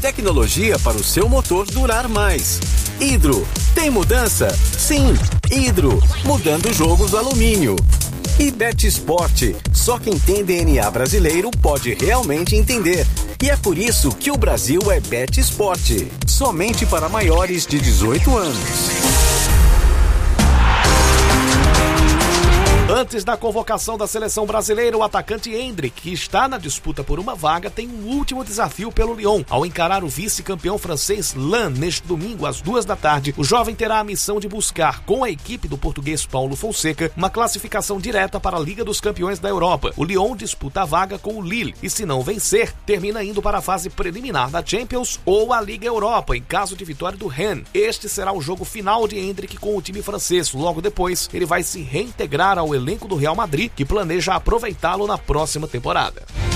tecnologia para o seu motor durar mais. Hidro, tem mudança? Sim, Hidro, mudando o jogo do alumínio. E BetSport, só quem tem DNA brasileiro pode realmente entender. E é por isso que o Brasil é BetSport, somente para maiores de 18 anos. Antes da convocação da seleção brasileira, o atacante Endrick, que está na disputa por uma vaga, tem um último desafio pelo Lyon. Ao encarar o vice-campeão francês Lens neste domingo às 14h, o jovem terá a missão de buscar, com a equipe do português Paulo Fonseca, uma classificação direta para a Liga dos Campeões da Europa. O Lyon disputa a vaga com o Lille e, se não vencer, termina indo para a fase preliminar da Champions ou a Liga Europa, em caso de vitória do Rennes. Este será o jogo final de Endrick com o time francês. Logo depois, ele vai se reintegrar ao elenco do Real Madrid, que planeja aproveitá-lo na próxima temporada.